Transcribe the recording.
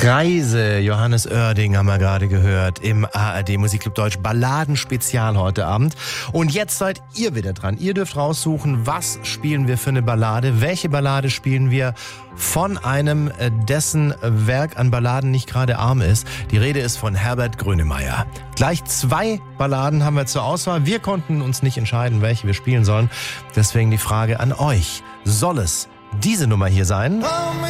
Reise, Johannes Oerding haben wir gerade gehört im ARD Musikclub Deutsch Balladenspezial heute Abend. Und jetzt seid ihr wieder dran. Ihr dürft raussuchen, was spielen wir für eine Ballade, welche Ballade spielen wir von einem, dessen Werk an Balladen nicht gerade arm ist. Die Rede ist von Herbert Grönemeyer. Gleich 2 Balladen haben wir zur Auswahl. Wir konnten uns nicht entscheiden, welche wir spielen sollen. Deswegen die Frage an euch. Soll es diese Nummer hier sein?